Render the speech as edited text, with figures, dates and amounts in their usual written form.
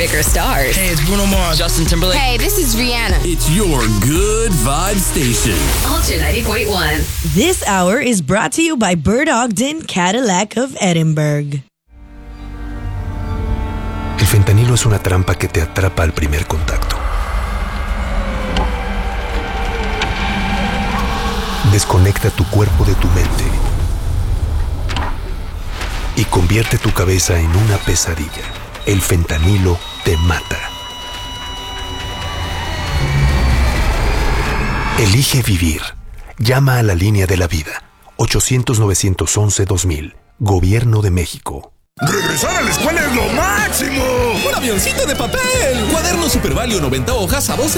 bigger stars. Hey, it's Bruno Mars. Justin Timberlake. Hey, this is Rihanna. It's your good vibe station. Ultra 90.1. This hour is brought to you by Bird Ogden Cadillac of Edinburgh. El fentanilo es una trampa que te atrapa al primer contacto. Desconecta tu cuerpo de tu mente y convierte tu cabeza en una pesadilla. El fentanilo te mata. Elige vivir. Llama a la línea de la vida. 800-911-2000. Gobierno de México. ¡Regresar a la escuela es lo máximo! ¡Un avioncito de papel! Cuaderno Super Valio 90 hojas a 12